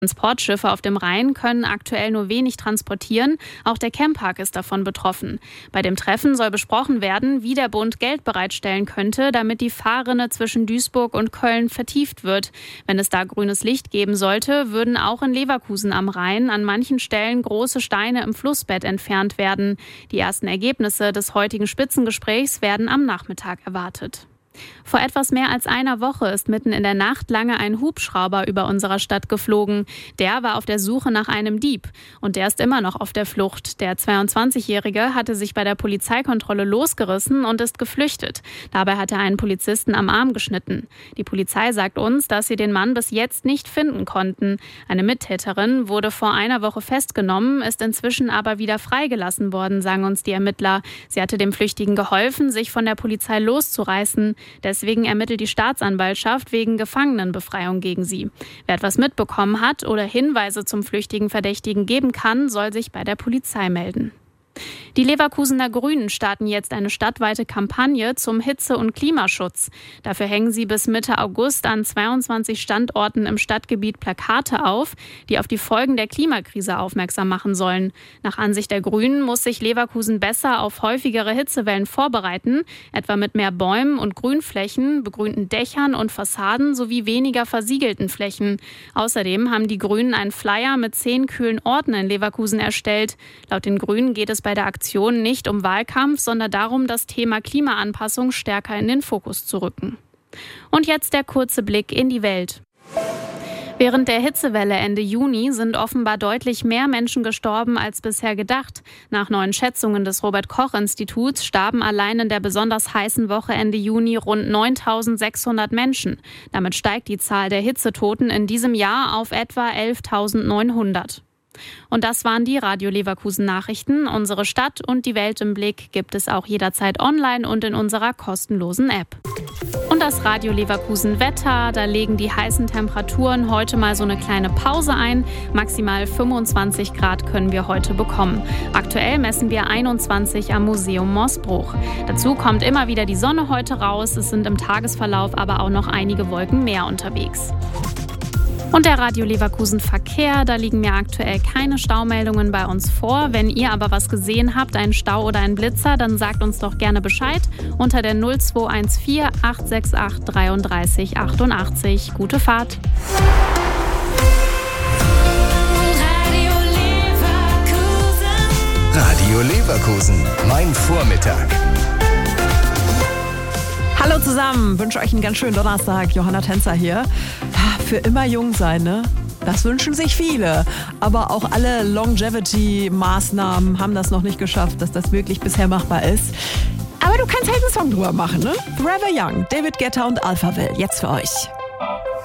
Transportschiffe auf dem Rhein können aktuell nur wenig transportieren. Auch der Chempark ist davon betroffen. Bei dem Treffen soll besprochen werden, wie der Bund Geld bereitstellen könnte, damit die Fahrrinne zwischen Duisburg und Köln vertieft wird. Wenn es da grünes Licht geben sollte, würden auch in Leverkusen am Rhein an manchen Stellen große Steine im Flussbett entfernt werden. Die ersten Ergebnisse des heutigen Spitzengesprächs werden am Nachmittag erwartet. Vor etwas mehr als einer Woche ist mitten in der Nacht lange ein Hubschrauber über unserer Stadt geflogen. Der war auf der Suche nach einem Dieb und der ist immer noch auf der Flucht. Der 22-Jährige hatte sich bei der Polizeikontrolle losgerissen und ist geflüchtet. Dabei hat er einen Polizisten am Arm geschnitten. Die Polizei sagt uns, dass sie den Mann bis jetzt nicht finden konnten. Eine Mittäterin wurde vor einer Woche festgenommen, ist inzwischen aber wieder freigelassen worden, sagen uns die Ermittler. Sie hatte dem Flüchtigen geholfen, sich von der Polizei loszureißen. Deswegen ermittelt die Staatsanwaltschaft wegen Gefangenenbefreiung gegen sie. Wer etwas mitbekommen hat oder Hinweise zum flüchtigen Verdächtigen geben kann, soll sich bei der Polizei melden. Die Leverkusener Grünen starten jetzt eine stadtweite Kampagne zum Hitze- und Klimaschutz. Dafür hängen sie bis Mitte August an 22 Standorten im Stadtgebiet Plakate auf, die auf die Folgen der Klimakrise aufmerksam machen sollen. Nach Ansicht der Grünen muss sich Leverkusen besser auf häufigere Hitzewellen vorbereiten, etwa mit mehr Bäumen und Grünflächen, begrünten Dächern und Fassaden sowie weniger versiegelten Flächen. Außerdem haben die Grünen einen Flyer mit 10 kühlen Orten in Leverkusen erstellt. Laut den Grünen geht es bei der Aktion nicht um Wahlkampf, sondern darum, das Thema Klimaanpassung stärker in den Fokus zu rücken. Und jetzt der kurze Blick in die Welt. Während der Hitzewelle Ende Juni sind offenbar deutlich mehr Menschen gestorben als bisher gedacht. Nach neuen Schätzungen des Robert-Koch-Instituts starben allein in der besonders heißen Woche Ende Juni rund 9.600 Menschen. Damit steigt die Zahl der Hitzetoten in diesem Jahr auf etwa 11.900. Und das waren die Radio Leverkusen Nachrichten. Unsere Stadt und die Welt im Blick gibt es auch jederzeit online und in unserer kostenlosen App. Und das Radio Leverkusen Wetter, da legen die heißen Temperaturen heute mal so eine kleine Pause ein. Maximal 25 Grad können wir heute bekommen. Aktuell messen wir 21 am Museum Moosbruch. Dazu kommt immer wieder die Sonne heute raus. Es sind im Tagesverlauf aber auch noch einige Wolken mehr unterwegs. Und der Radio Leverkusen Verkehr, da liegen mir aktuell keine Staumeldungen bei uns vor. Wenn ihr aber was gesehen habt, einen Stau oder einen Blitzer, dann sagt uns doch gerne Bescheid unter der 0214 868 33 88. Gute Fahrt! Radio Leverkusen, mein Vormittag. Hallo zusammen, wünsche euch einen ganz schönen Donnerstag. Johanna Tänzer hier. Für immer jung sein, ne? Das wünschen sich viele. Aber auch alle Longevity-Maßnahmen haben das noch nicht geschafft, dass das wirklich bisher machbar ist. Aber du kannst halt einen Song drüber machen, ne? Forever Young, David Guetta und Alphaville, jetzt für euch.